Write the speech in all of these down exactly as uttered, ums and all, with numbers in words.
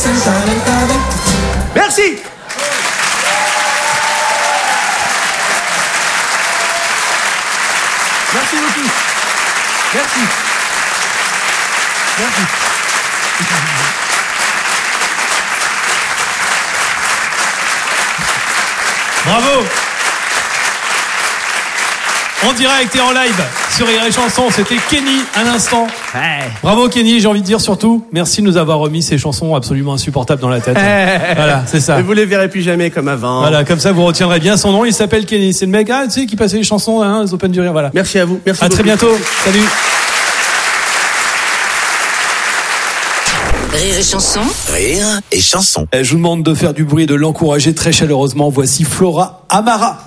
Merci. Merci beaucoup. Merci. Merci. Bravo. En direct et en live sur Rire et Chanson, c'était Kenny à l'instant. Ouais. Bravo Kenny, j'ai envie de dire surtout, merci de nous avoir remis ces chansons absolument insupportables dans la tête. Voilà, c'est ça. Et vous les verrez plus jamais comme avant. Voilà, comme ça vous retiendrez bien son nom, il s'appelle Kenny. C'est le mec, ah, tu sais, qui passait les chansons, hein, les Open du Rire, voilà. Merci à vous. Merci à beaucoup. très bientôt. Salut. Rire et Chanson. Rire et Chanson. Je vous demande de faire du bruit et de l'encourager très chaleureusement. Voici Flora Amara.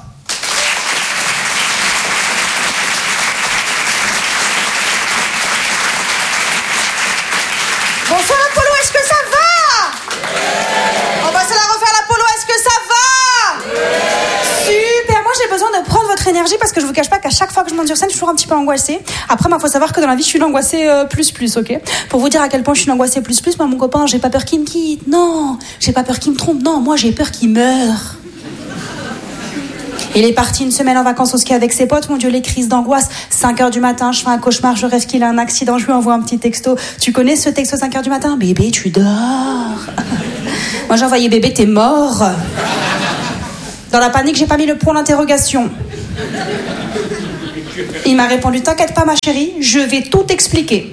Bonsoir Apollo, est-ce que ça va? On va se la refaire l'Apollo, est-ce que ça va? Super, moi j'ai besoin de prendre votre énergie parce que je vous cache pas qu'à chaque fois que je monte sur scène, je suis toujours un petit peu angoissée. Après, il faut savoir que dans la vie, je suis l'angoissée euh, plus plus, ok? Pour vous dire à quel point je suis l'angoissée plus plus, moi mon copain, j'ai pas peur qu'il me quitte, non. J'ai pas peur qu'il me trompe, non. Moi j'ai peur qu'il meure. Il est parti une semaine en vacances au ski avec ses potes. Mon Dieu, les crises d'angoisse. cinq heures du matin, je fais un cauchemar, je rêve qu'il a un accident. Je lui envoie un petit texto. Tu connais ce texto cinq heures du matin? Bébé, tu dors. Moi, j'ai envoyé bébé, t'es mort. Dans la panique, j'ai pas mis le point d'interrogation. Il m'a répondu, t'inquiète pas ma chérie, je vais tout expliquer.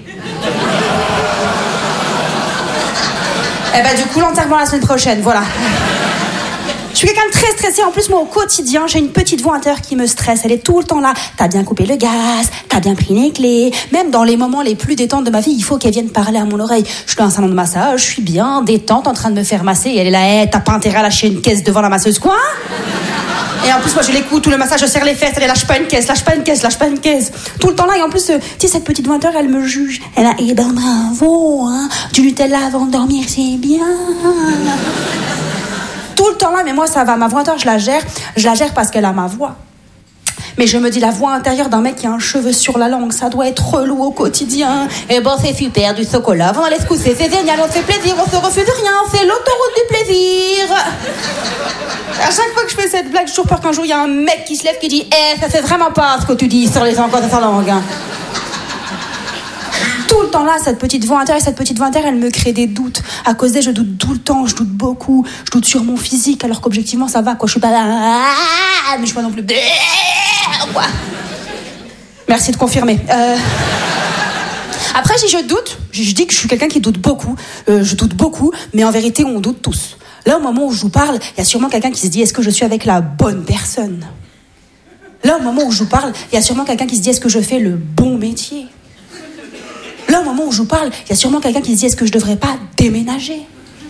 Eh ben, du coup, l'enterrement la semaine prochaine, voilà. Je suis quelqu'un de très stressé. En plus, moi, au quotidien, j'ai une petite voix intérieure qui me stresse. Elle est tout le temps là. T'as bien coupé le gaz, t'as bien pris les clés. Même dans les moments les plus détentes de ma vie, il faut qu'elle vienne parler à mon oreille. Je suis dans un salon de massage, je suis bien détente en train de me faire masser. Et elle est là, hey, t'as pas intérêt à lâcher une caisse devant la masseuse, quoi? Et en plus, moi, je l'écoute, tout le massage, je serre les fesses. Elle est, lâche pas une caisse, lâche pas une caisse, lâche pas une caisse. Tout le temps là. Et en plus, euh, tu sais, cette petite voix intérieure, elle me juge. Elle a, eh ben, bravo, hein. Du Nutella avant de dormir, c'est bien. Tout le temps là, mais moi ça va, ma voix intérieure je la gère, je la gère parce qu'elle a ma voix. Mais je me dis la voix intérieure d'un mec qui a un cheveu sur la langue, ça doit être relou au quotidien. Et bon c'est super, du chocolat, on allait se coucher, c'est génial, on se fait plaisir, on se refuse rien, c'est l'autoroute du plaisir. À chaque fois que je fais cette blague, j'ai toujours peur qu'un jour il y a un mec qui se lève qui dit eh, ça fait vraiment pas ce que tu dis sur les encore de sa langue. Tout le temps là, cette petite voix intérieure, cette petite voix intérieure, elle me crée des doutes. À cause d'elle, je doute tout le temps, je doute beaucoup. Je doute sur mon physique, alors qu'objectivement, ça va, quoi. Je suis pas là, mais je suis pas non plus. Merci de confirmer. Euh... Après, si je doute, je dis que je suis quelqu'un qui doute beaucoup. Euh, je doute beaucoup, mais en vérité, on doute tous. Là, au moment où je vous parle, il y a sûrement quelqu'un qui se dit, est-ce que je suis avec la bonne personne? Là, au moment où je vous parle, il y a sûrement quelqu'un qui se dit, est-ce que je fais le bon métier? Là, au moment où je vous parle, il y a sûrement quelqu'un qui se dit, est-ce que je devrais pas déménager?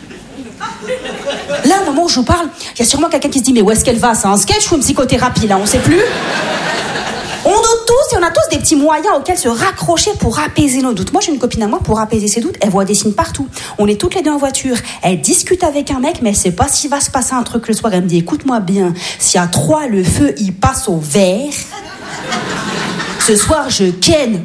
Là, au moment où je vous parle, il y a sûrement quelqu'un qui se dit, mais où est-ce qu'elle va? C'est un sketch ou une psychothérapie, là? On sait plus. On doute tous et on a tous des petits moyens auxquels se raccrocher pour apaiser nos doutes. Moi, j'ai une copine à moi, pour apaiser ses doutes, elle voit des signes partout. On est toutes les deux en voiture. Elle discute avec un mec, mais elle sait pas s'il va se passer un truc le soir. Elle me dit, écoute-moi bien, si à trois, le feu, il passe au vert, ce soir, je ken.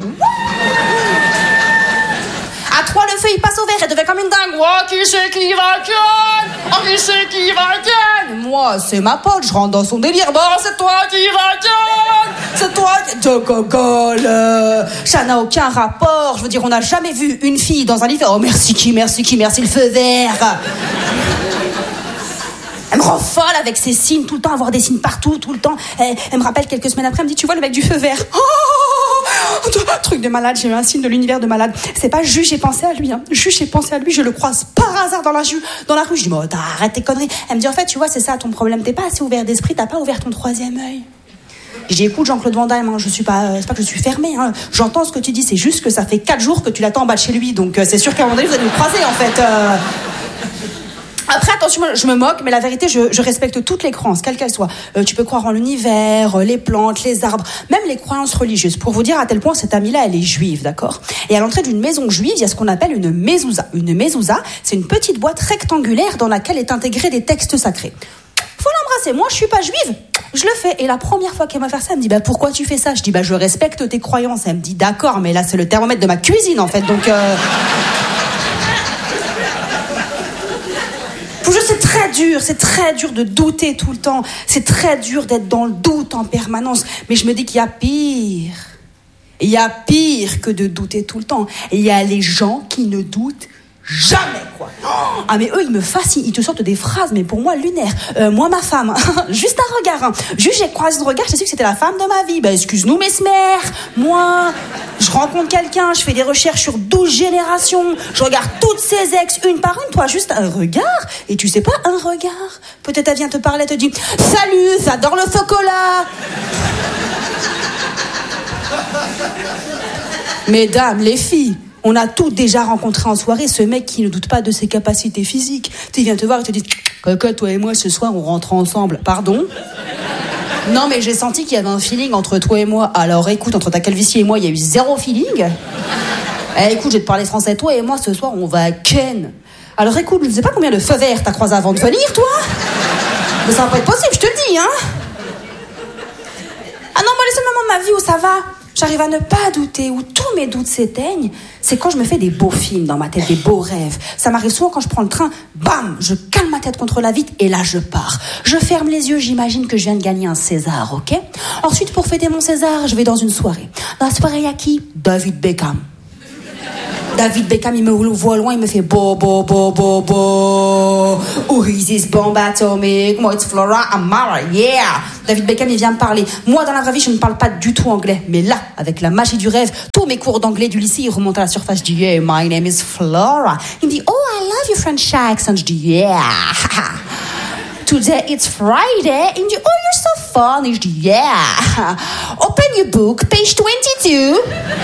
À trois, le feu, il passe au vert. Elle devait comme une dingue. Oh, qui c'est qui va ken? Oh, qui c'est qui va ken? Moi, c'est ma pote. Je rentre dans son délire. Bon, c'est toi qui va ken. C'est toi qui... De gogole. Ça n'a aucun rapport. Je veux dire, on n'a jamais vu une fille dans un lit faire oh, merci qui, merci qui, merci le feu vert. Elle me rend folle avec ses signes, tout le temps, avoir des signes partout, tout le temps. Elle, elle me rappelle quelques semaines après, elle me dit, tu vois le mec du feu vert. Oh, truc de malade, j'ai eu un signe de l'univers de malade. C'est pas juste, j'ai pensé à lui. Hein. Juste, j'ai pensé à lui, je le croise par hasard dans la, ju- dans la rue. Je dis, oh, arrête tes conneries. Elle me dit, en fait, tu vois, c'est ça ton problème. T'es pas assez ouvert d'esprit, t'as pas ouvert ton troisième œil. Je dis, écoute, Jean-Claude Van Damme, hein, je suis pas, c'est pas que je suis fermée. Hein. J'entends ce que tu dis, c'est juste que ça fait quatre jours que tu l'attends en bas de chez lui. Donc, euh, c'est sûr qu'à un moment donné, vous allez vous croiser, en fait. Euh... Après, attention, je me moque, mais la vérité, je, je respecte toutes les croyances, quelles qu'elles soient. Euh, tu peux croire en l'univers, les plantes, les arbres, même les croyances religieuses. Pour vous dire à tel point, cette amie-là, elle est juive, d'accord? Et à l'entrée d'une maison juive, il y a ce qu'on appelle une mezouza. Une mezouza, c'est une petite boîte rectangulaire dans laquelle est intégré des textes sacrés. Faut l'embrasser. Moi, je suis pas juive. Je le fais. Et la première fois qu'elle m'a fait ça, elle me dit, bah, pourquoi tu fais ça? Je dis, bah, je respecte tes croyances. Elle me dit, d'accord, mais là, c'est le thermomètre de ma cuisine, en fait, donc, euh... très dur, c'est très dur de douter tout le temps. C'est très dur d'être dans le doute en permanence. Mais je me dis qu'il y a pire. Il y a pire que de douter tout le temps. Et il y a les gens qui ne doutent jamais, quoi. Ah, mais eux, ils me fascinent. Ils te sortent des phrases, mais pour moi, lunaires. Euh, moi, ma femme, juste un regard. Hein. Juste, j'ai croisé le regard, j'ai su que c'était la femme de ma vie. Ben, excuse-nous, mesmer. Moi, je rencontre quelqu'un, je fais des recherches sur douze générations. Je regarde toutes ses ex, une par une. Toi, juste un regard. Et tu sais pas, un regard. Peut-être elle vient te parler, elle te dit « Salut, j'adore le chocolat !» Mesdames, les filles, on a toutes déjà rencontré en soirée ce mec qui ne doute pas de ses capacités physiques. Tu viens te voir et te dit « Coco, toi et moi, ce soir, on rentre ensemble. » Pardon ? Non, mais j'ai senti qu'il y avait un feeling entre toi et moi. Alors écoute, entre ta calvitie et moi, il y a eu zéro feeling. Eh, écoute, je vais te parler français. Toi et moi, ce soir, on va à Ken. Alors écoute, je ne sais pas combien de feux verts t'as croisé avant de venir, toi. Mais ça va pas être possible, je te le dis, hein. Ah non, moi, les seuls moments de ma vie où ça va, j'arrive à ne pas douter, où tous mes doutes s'éteignent, c'est quand je me fais des beaux films dans ma tête, des beaux rêves. Ça m'arrive souvent quand je prends le train, bam, je calme ma tête contre la vitre et là je pars. Je ferme les yeux, j'imagine que je viens de gagner un César, ok ? Ensuite, pour fêter mon César, je vais dans une soirée. Dans la soirée, il y a qui ? David Beckham. David Beckham, il me voit loin, il me fait bo bo bo bo bo. Who is this bomb atomic? Moi, it's Flora Amara, yeah. David Beckham, il vient me parler. Moi, dans la vraie vie, je ne parle pas du tout anglais. Mais là, avec la magie du rêve, tous mes cours d'anglais du lycée, ils remontent à la surface. Je dis, yeah, my name is Flora. Il me dit, oh, I love your French accent. Je dis, yeah. Today it's Friday. Il me dit, oh, you're so funny. Je dis, yeah. Open your book, page twenty-two.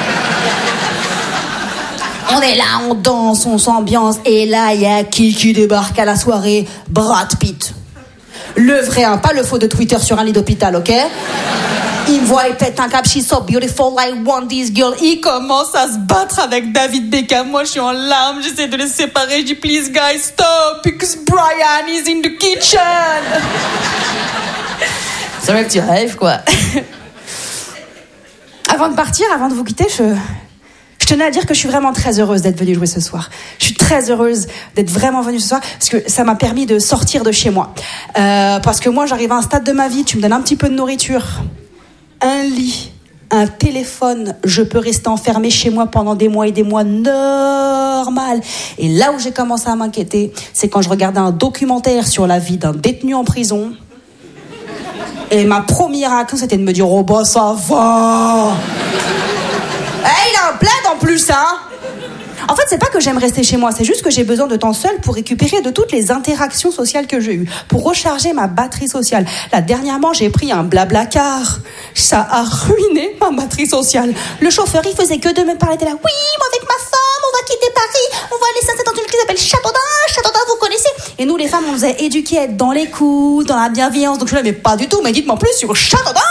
On est là, on danse, on s'ambiance. Et là, il y a qui qui débarque à la soirée ? Brad Pitt. Le vrai, hein, pas le faux de Twitter sur un lit d'hôpital, ok ? Il me voit, il pète un cap, she's so beautiful, I want this girl. Il commence à se battre avec David Beckham. Moi, je suis en larmes, j'essaie de les séparer. Je dis, please, guys, stop, because Brian is in the kitchen. C'est vrai que tu rêves, quoi. Avant de partir, avant de vous quitter, je... Je tenais à dire que je suis vraiment très heureuse d'être venue jouer ce soir. Je suis très heureuse d'être vraiment venue ce soir parce que ça m'a permis de sortir de chez moi. Euh, parce que moi, j'arrive à un stade de ma vie, tu me donnes un petit peu de nourriture, un lit, un téléphone, je peux rester enfermée chez moi pendant des mois et des mois, normal. Et là où j'ai commencé à m'inquiéter, c'est quand je regardais un documentaire sur la vie d'un détenu en prison. Et ma première réaction, c'était de me dire « Oh bah ça va !» Hey, il a un plaid en plus, hein. En fait, c'est pas que j'aime rester chez moi, c'est juste que j'ai besoin de temps seul pour récupérer de toutes les interactions sociales que j'ai eues, pour recharger ma batterie sociale. Là, dernièrement, j'ai pris un blablacar. Ça a ruiné ma batterie sociale. Le chauffeur, il faisait que de me parler de là. Oui, moi avec ma femme, on va quitter Paris, on va aller s'installer dans une ville qui s'appelle Châteaudun. Châteaudun, vous connaissez ? Et nous, les femmes, on nous a éduqués à être dans l'écoute, dans la bienveillance. Donc je ne l'aimais pas du tout, mais dites-moi plus sur Châteaudun.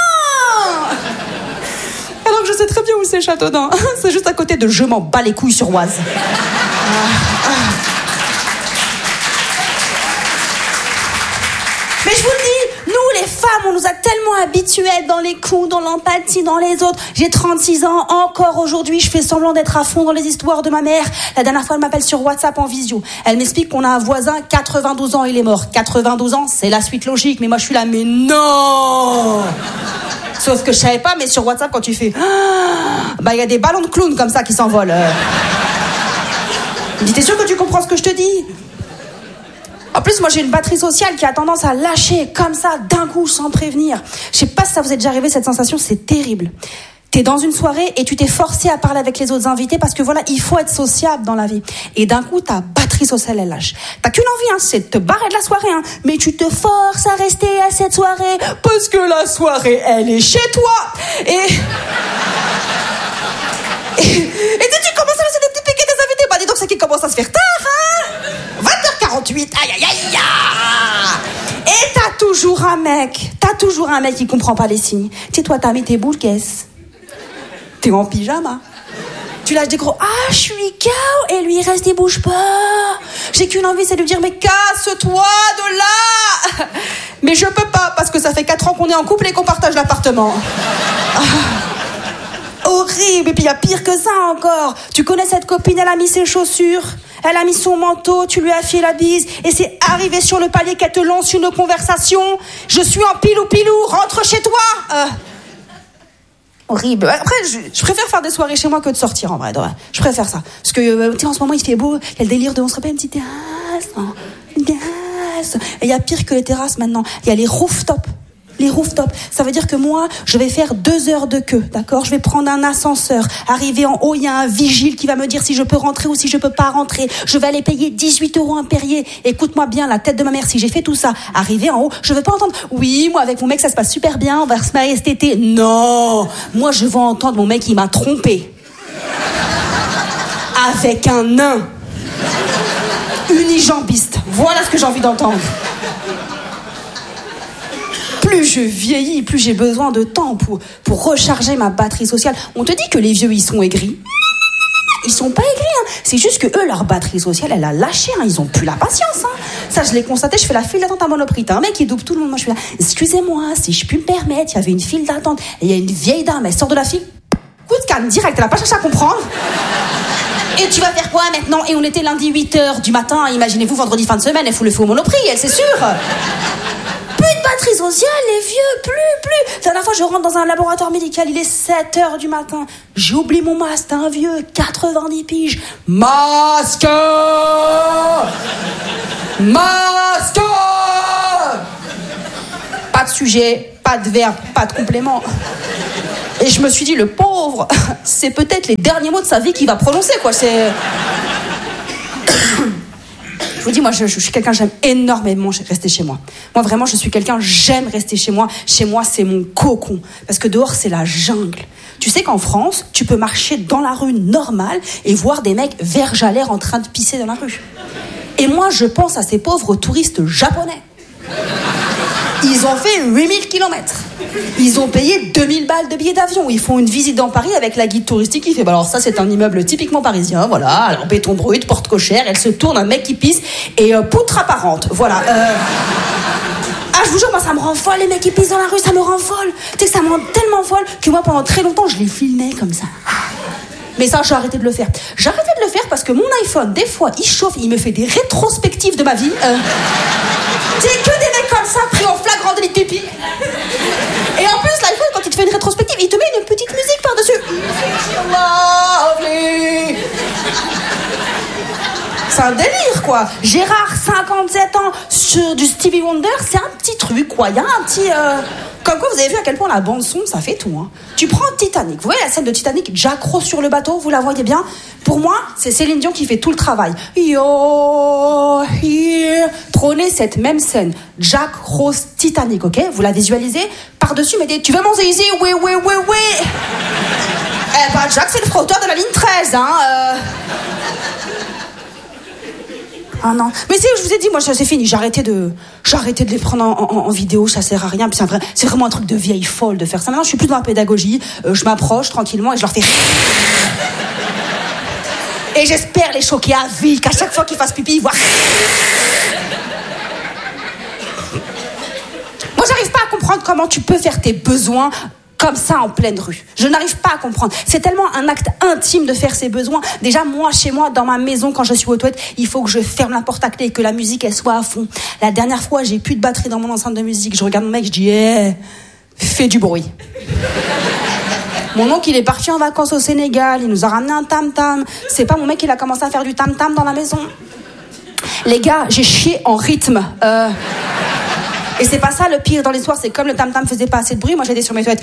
Alors que je sais très bien où c'est Châteaudun. C'est juste à côté de Je m'en bats les couilles sur Oise. Ah, ah. Mais je vous le dis, nous les femmes, on nous a tellement habitués à être dans les coups, dans l'empathie, dans les autres. J'ai trente-six ans, encore aujourd'hui, je fais semblant d'être à fond dans les histoires de ma mère. La dernière fois, elle m'appelle sur WhatsApp en visio. Elle m'explique qu'on a un voisin, quatre-vingt-douze ans, il est mort. quatre-vingt-douze ans, c'est la suite logique, mais moi je suis là, mais non. Sauf que je savais pas, mais sur WhatsApp, quand tu fais ah, bah il y a des ballons de clown comme ça qui s'envolent. Je dis, t'es sûr que tu comprends ce que je te dis ? En plus, moi j'ai une batterie sociale qui a tendance à lâcher comme ça, d'un coup, sans prévenir. Je sais pas si ça vous est déjà arrivé, cette sensation, c'est terrible. T'es dans une soirée et tu t'es forcé à parler avec les autres invités parce que voilà, il faut être sociable dans la vie. Et d'un coup, ta batterie sociale, elle lâche. T'as qu'une envie, hein, c'est de te barrer de la soirée, hein. Mais tu te forces à rester à cette soirée parce que la soirée, elle est chez toi. Et... et, et tu commences à lancer des petits piquets des invités. Bah dis donc, c'est qui commence à se faire tard, hein. vingt heures quarante-huit, aïe aïe aïe aïe. Et t'as toujours un mec, t'as toujours un mec qui comprend pas les signes. Tu sais, toi, t'as mis tes boules caisses. T'es en pyjama. Tu lâches des gros « Ah, je suis K O » et lui, il reste, il bouge pas. J'ai qu'une envie, c'est de lui dire « Mais casse-toi de là !» Mais je peux pas, parce que ça fait quatre ans qu'on est en couple et qu'on partage l'appartement. Ah, horrible. Et puis il y a pire que ça encore. Tu connais cette copine, elle a mis ses chaussures. Elle a mis son manteau, tu lui as fait la bise, et c'est arrivé sur le palier qu'elle te lance une conversation. Je suis en pilou-pilou, rentre chez toi. Euh... Horrible. Après, je, je préfère faire des soirées chez moi que de sortir, en vrai. Ouais. Je préfère ça. Parce que, euh, tu sais, en ce moment, il fait beau, il y a le délire de on se rappelle une petite terrasse, hein, une terrasse. Et il y a pire que les terrasses maintenant. Il y a les rooftops. Les rooftops, ça veut dire que moi, je vais faire deux heures de queue, d'accord ? Je vais prendre un ascenseur, arriver en haut, il y a un vigile qui va me dire si je peux rentrer ou si je peux pas rentrer. Je vais aller payer dix-huit euros un Perrier. Écoute-moi bien, la tête de ma mère, si j'ai fait tout ça, arriver en haut, je veux pas entendre « Oui, moi avec mon mec, ça se passe super bien, on va se marier cet été. » Non, moi je veux entendre mon mec, il m'a trompé. Avec un nain. Unijambiste. Voilà ce que j'ai envie d'entendre. Plus je vieillis, plus j'ai besoin de temps pour, pour recharger ma batterie sociale. On te dit que les vieux, ils sont aigris. Ils sont pas aigris, hein. C'est juste que eux, leur batterie sociale, elle a lâché, hein. Ils ont plus la patience, hein. Ça, je l'ai constaté, je fais la file d'attente à Monoprix. T'as un mec qui double tout le monde. Moi, je suis là, excusez-moi, si je puis me permettre, il y avait une file d'attente. Et il y a une vieille dame, elle sort de la file. Coup de canne, direct, elle a pas cherché à comprendre. Et tu vas faire quoi maintenant ? Et on était lundi huit heures du matin, imaginez-vous, vendredi fin de semaine, elle fout le feu au Monoprix, elle, c'est sûr. Plus de batterie sociale, les vieux, plus, plus. La dernière fois, je rentre dans un laboratoire médical, il est sept heures du matin. J'ai oublié mon masque, t'es un vieux, quatre-vingt-dix piges. Masque ! Masque ! Pas de sujet, pas de verbe, pas de complément. Et je me suis dit, le pauvre, c'est peut-être les derniers mots de sa vie qu'il va prononcer, quoi. C'est... Je vous dis, moi, je, je suis quelqu'un, j'aime énormément rester chez moi. Moi, vraiment, je suis quelqu'un, j'aime rester chez moi. Chez moi, c'est mon cocon. Parce que dehors, c'est la jungle. Tu sais qu'en France, tu peux marcher dans la rue normale et voir des mecs verges à l'air en train de pisser dans la rue. Et moi, je pense à ces pauvres touristes japonais. Ils ont fait huit mille kilomètres. Ils ont payé deux mille balles de billets d'avion. Ils font une visite dans Paris avec la guide touristique qui fait bah alors ça c'est un immeuble typiquement parisien, voilà, alors béton brut, porte cochère, elle se tourne, un mec qui pisse et euh, poutre apparente, voilà. Euh... Ah je vous jure, moi ça me rend folle, les mecs qui pissent dans la rue, ça me rend folle. Tu sais que ça me rend tellement folle que moi pendant très longtemps je les filmais comme ça. Mais ça, j'ai arrêté de le faire. J'ai arrêté de le faire parce que mon iPhone, des fois, il chauffe, il me fait des rétrospectives de ma vie. Euh... C'est que des mecs comme ça, pris en flagrant délit de pipi. Et en plus, l'iPhone, quand il te fait une rétrospective, il te met une petite musique par-dessus. Lovely. C'est un délire, quoi. Gérard, cinquante-sept ans, sur du Stevie Wonder, c'est un petit truc, quoi. Il y a un petit... Euh... Comme quoi, vous avez vu à quel point la bande-son, ça fait tout. Hein. Tu prends Titanic. Vous voyez la scène de Titanic, Jack Rose sur le bateau, vous la voyez bien ? Pour moi, c'est Céline Dion qui fait tout le travail. You're here. Prenez cette même scène, Jack Rose Titanic, ok ? Vous la visualisez ? Par-dessus, mettez « Tu veux mon zizi ? Oui, oui, oui, oui !» Eh ben, Jack, c'est le frotteur de la ligne treize, hein euh... Ah non, mais c'est je vous ai dit, moi, ça c'est fini. J'ai arrêté de, j'ai arrêté de les prendre en, en, en vidéo, ça sert à rien. Puis c'est, un vrai, c'est vraiment un truc de vieille folle de faire ça. Maintenant, je suis plus dans la pédagogie. Euh, je m'approche tranquillement et je leur fais. Et j'espère les choquer à vie, qu'à chaque fois qu'ils fassent pipi, ils voient. Moi, j'arrive pas à comprendre comment tu peux faire tes besoins comme ça en pleine rue. Je n'arrive pas à comprendre. C'est tellement un acte intime de faire ses besoins. Déjà, moi, chez moi, dans ma maison, quand je suis aux toilettes, il faut que je ferme la porte à clé et que la musique, elle soit à fond. La dernière fois, j'ai plus de batterie dans mon enceinte de musique. Je regarde mon mec, je dis, eh, fais du bruit. Mon oncle, il est parti en vacances au Sénégal. Il nous a ramené un tam-tam. C'est pas mon mec, il a commencé à faire du tam-tam dans la maison. Les gars, j'ai chié en rythme. Euh... Et c'est pas ça le pire dans l'histoire, c'est comme le tam-tam faisait pas assez de bruit, moi j'étais sur mes toilettes.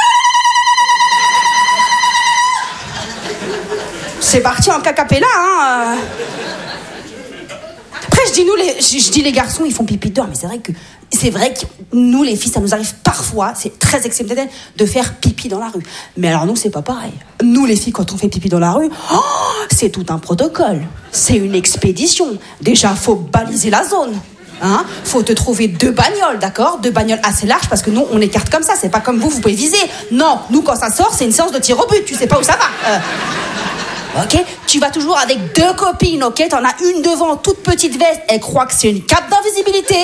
C'est parti en cacapella, hein. Après je dis nous les, je dis les garçons ils font pipi dehors, mais c'est vrai que c'est vrai que nous les filles ça nous arrive parfois, c'est très exceptionnel de faire pipi dans la rue. Mais alors nous c'est pas pareil. Nous les filles quand on fait pipi dans la rue, oh, c'est tout un protocole, c'est une expédition. Déjà faut baliser la zone. Hein, faut te trouver deux bagnoles, d'accord ? Deux bagnoles assez larges parce que nous on écarte comme ça, c'est pas comme vous, vous pouvez viser. Non, nous quand ça sort, c'est une séance de tir au but, tu sais pas où ça va. Euh... Ok, tu vas toujours avec deux copines, ok ? T'en as une devant, toute petite veste, elle croit que c'est une cape d'invisibilité.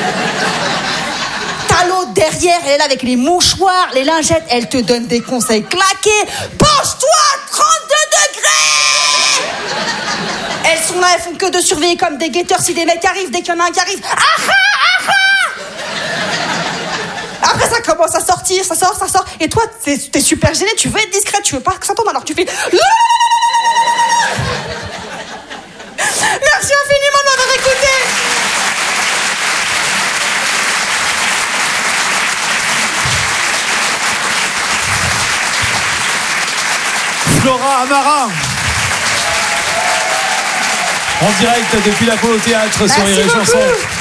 T'as l'autre derrière, elle est là avec les mouchoirs, les lingettes, elle te donne des conseils claqués. Penche-toi, trente-deux degrés ! Elle sont là, elles font que de surveiller comme des guetteurs si des mecs arrivent, dès qu'il y en a un qui arrive. Ah ah ah ah. Après ça commence à sortir, ça sort, ça sort. Et toi, t'es, t'es super gêné, tu veux être discrète, tu veux pas que ça tombe, alors tu fais... Merci infiniment de m'avoir écouté. Flora Amara. En direct depuis l'Apollo Théâtre sur Rire et Chanson.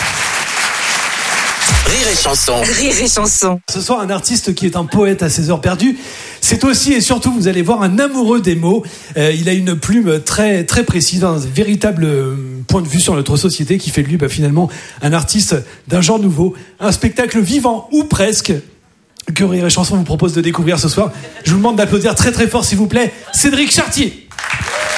Rire et Chanson. Rire et Chanson. Ce soir, un artiste qui est un poète à ses heures perdues. C'est aussi et surtout, vous allez voir, un amoureux des mots. Euh, il a une plume très très précise, un véritable point de vue sur notre société qui fait de lui bah, finalement un artiste d'un genre nouveau. Un spectacle vivant, ou presque, que Rire et Chanson vous propose de découvrir ce soir. Je vous demande d'applaudir très très fort, s'il vous plaît, Cédric Chartier.